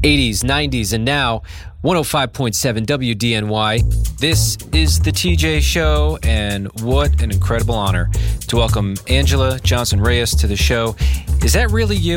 80s, 90s, and now 105.7 WDNY. This is the TJ Show, and what an incredible honor to welcome Angela Johnson-Reyes to the show. Is that really you?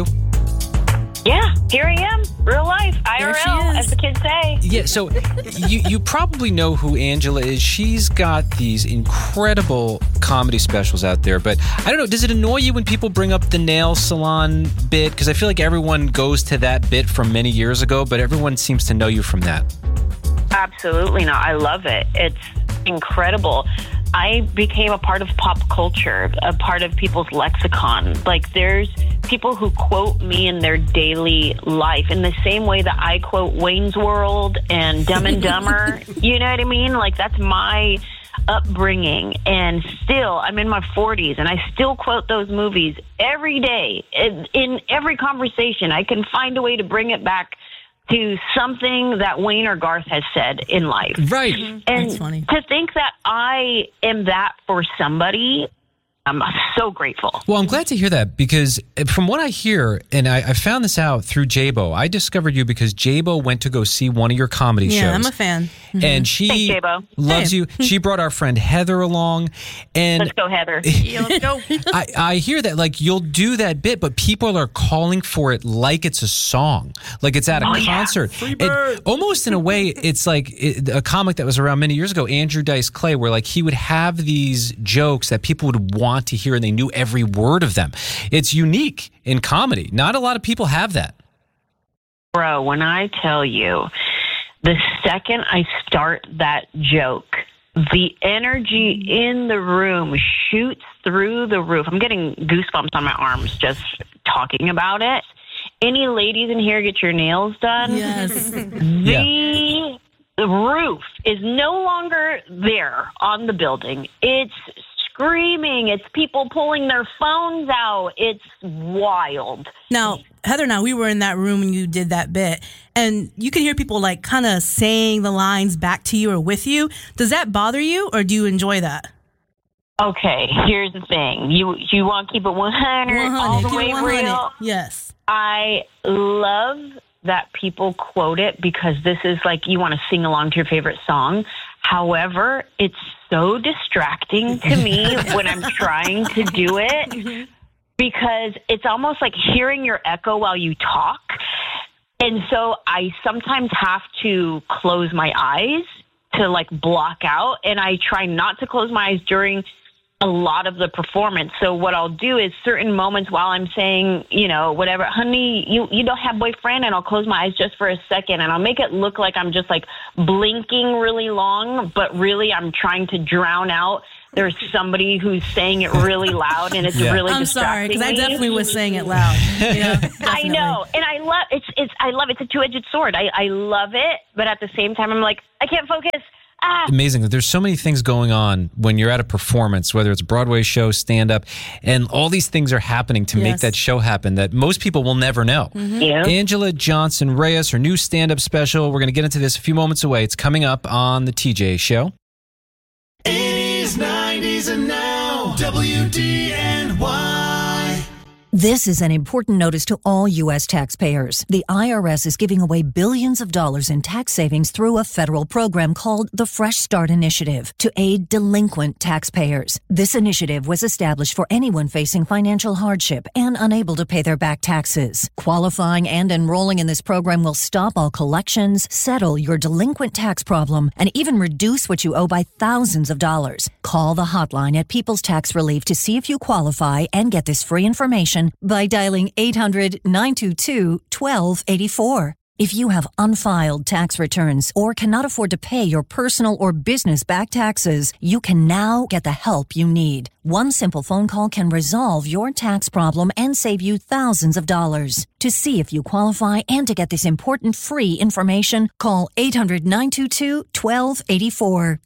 Yeah, here I am, real life, IRL, as the kids say. Yeah, so you probably know who Angela is. She's got these incredible comedy specials out there, but I don't know, does it annoy you when people bring up the nail salon bit? Because I feel like everyone goes to that bit from many years ago, but everyone seems to know you from that. Absolutely not. I love it. It's incredible. I became a part of pop culture, a part of people's lexicon. Like, there's people who quote me in their daily life in the same way that I quote Wayne's World and Dumb and Dumber. You know what I mean? Like, that's my upbringing. And still, I'm in my 40s, and I still quote those movies every day. In every conversation, I can find a way to bring it back to something that Wayne or Garth has said in life. Right. And That's funny. to think that I am that for somebody, I'm so grateful. Well, I'm glad to hear that, because from what I hear, and I found this out through Jabo, I discovered you because Jabo went to go see one of your comedy shows. Yeah, I'm a fan. And she Thanks, Jabo. loves you. She brought our friend Heather along. And Let's go, Heather. Yeah, let's go. I hear that, like, you'll do that bit, but people are calling for it like it's a song, like it's at a concert. And almost in a way, it's like a comic that was around many years ago, Andrew Dice Clay, where like he would have these jokes that people would want to hear, and they knew every word of them. It's unique in comedy. Not a lot of people have that. Bro, when I tell you, the second I start that joke, the energy in the room shoots through the roof. I'm getting goosebumps on my arms just talking about it. Any ladies in here get your nails done? Yes. The roof is no longer there on the building. It's screaming. It's people pulling their phones out. It's wild. Now, Heather and I, we were in that room when you did that bit, and you can hear people like kind of saying the lines back to you or with you. Does that bother you, or do you enjoy that? Okay, here's the thing. You want to keep it 100 all the keep it way 100. real? Yes. I love that people quote it, because this is like you want to sing along to your favorite song. However, it's so distracting to me when I'm trying to do it, because it's almost like hearing your echo while you talk. And so I sometimes have to close my eyes to like block out, and I try not to close my eyes during a lot of the performance. So what I'll do is certain moments while I'm saying, you know, whatever, honey, you don't have boyfriend, and I'll close my eyes just for a second, and I'll make it look like I'm just like blinking really long, but really I'm trying to drown out. There's somebody who's saying it really loud, and it's really I'm distracting sorry, because I me. definitely was saying it loud. Yeah, I know, and I love it's a two-edged sword. I love it, but at the same time, I'm like, I can't focus. Amazing that there's so many things going on when you're at a performance, whether it's a Broadway show, stand-up, and all these things are happening to make that show happen that most people will never know. Yeah. Angela Johnson-Reyes, her new stand-up special, we're going to get into this a few moments away. It's coming up on the TJ Show. 80s, 90s, and now, WDNY. This is an important notice to all U.S. taxpayers. The IRS is giving away billions of dollars in tax savings through a federal program called the Fresh Start Initiative to aid delinquent taxpayers. This initiative was established for anyone facing financial hardship and unable to pay their back taxes. Qualifying and enrolling in this program will stop all collections, settle your delinquent tax problem, and even reduce what you owe by thousands of dollars. Call the hotline at People's Tax Relief to see if you qualify and get this free information by dialing 800-922-1284. If you have unfiled tax returns or cannot afford to pay your personal or business back taxes, you can now get the help you need. One simple phone call can resolve your tax problem and save you thousands of dollars. To see if you qualify and to get this important free information, call 800-922-1284.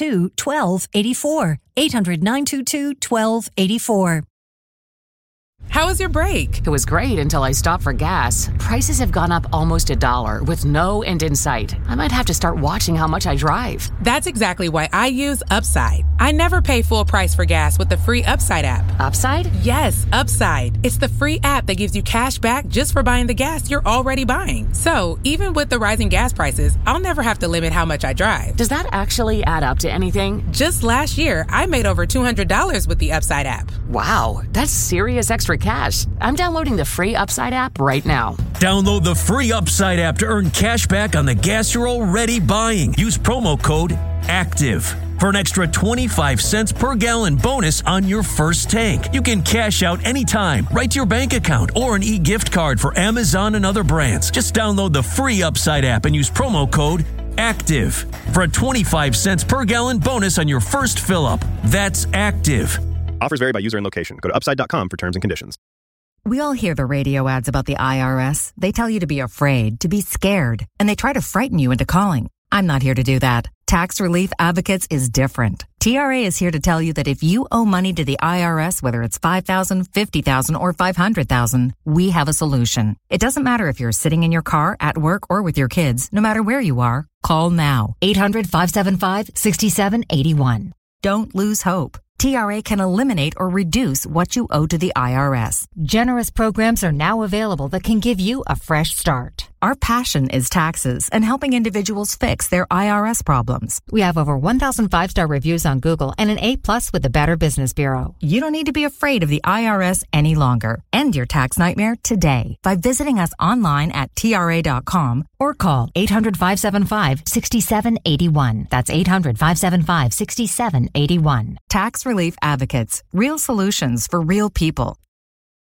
800-922-1284. 800-922-1284. How was your break? It was great until I stopped for gas. Prices have gone up almost $1 with no end in sight. I might have to start watching how much I drive. That's exactly why I use Upside. I never pay full price for gas with the free Upside app. Upside? Yes, Upside. It's the free app that gives you cash back just for buying the gas you're already buying. So, even with the rising gas prices, I'll never have to limit how much I drive. Does that actually add up to anything? Just last year, I made over $200 with the Upside app. Wow, that's serious extra cash. I'm downloading the free Upside app right now. Download the free Upside app to earn cash back on the gas you're already buying. Use promo code ACTIVE for an extra 25 cents per gallon bonus on your first tank. You can cash out anytime, right to your bank account, or an e-gift card for Amazon and other brands. Just download the free Upside app and use promo code ACTIVE for a 25 cents per gallon bonus on your first fill-up. That's ACTIVE. Offers vary by user and location. Go to upside.com for terms and conditions. We all hear the radio ads about the IRS. They tell you to be afraid, to be scared, and they try to frighten you into calling. I'm not here to do that. Tax Relief Advocates is different. TRA is here to tell you that if you owe money to the IRS, whether it's $5,000, $50,000, or $500,000, we have a solution. It doesn't matter if you're sitting in your car, at work, or with your kids. No matter where you are, call now. 800-575-6781. Don't lose hope. TRA can eliminate or reduce what you owe to the IRS. Generous programs are now available that can give you a fresh start. Our passion is taxes and helping individuals fix their IRS problems. We have over 1,000 5-star reviews on Google and an A+ with the Better Business Bureau. You don't need to be afraid of the IRS any longer. End your tax nightmare today by visiting us online at TRA.com or call 800-575-6781. That's 800-575-6781. Tax Relief Advocates. Real solutions for real people.